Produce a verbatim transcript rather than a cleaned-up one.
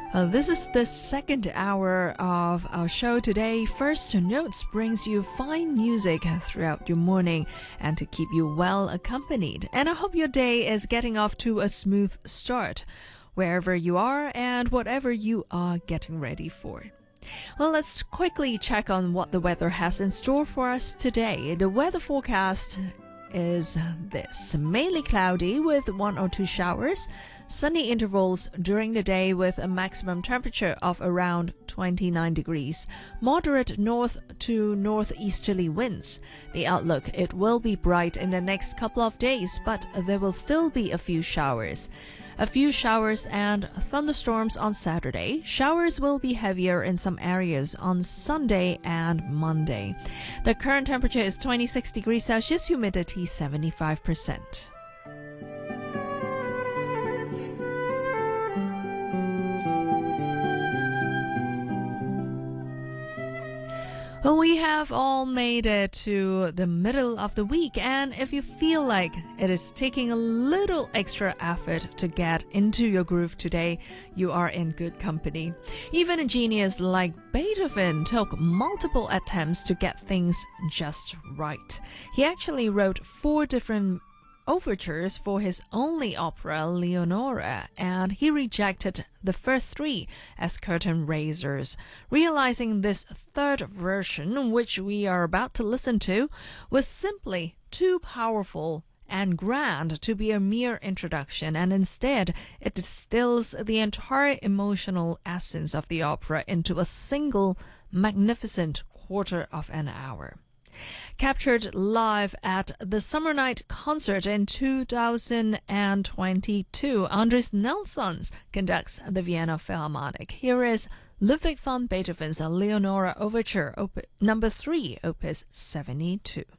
Uh, this is the second hour of our show today. First Notes brings you fine music throughout your morning and to keep you well accompanied. And I hope your day is getting off to a smooth start, wherever you are and whatever you are getting ready for. Well, let's quickly check on what the weather has in store for us today. The weather forecast is this: mainly cloudy with one or two showers, sunny intervals during the day with a maximum temperature of around twenty-nine degrees, moderate north to northeasterly winds. The outlook: it will be bright in the next couple of days, but there will still be a few showers. A few showers and thunderstorms on Saturday. Showers will be heavier in some areas on Sunday and Monday. The current temperature is twenty-six degrees Celsius, humidity seventy-five percent. Well, we have all made it to the middle of the week, and if you feel like it is taking a little extra effort to get into your groove today, you are in good company. Even a genius like Beethoven took multiple attempts to get things just right. He actually wrote four different overtures for his only opera, Leonora, and he rejected the first three as curtain raisers, realizing this third version, which we are about to listen to, was simply too powerful and grand to be a mere introduction, and instead it distills the entire emotional essence of the opera into a single magnificent quarter of an hour. Captured live at the Summer Night concert in two thousand twenty-two, Andris Nelsons conducts the Vienna Philharmonic. Here is Ludwig van Beethoven's Leonora Overture, op- number three, opus seventy-two.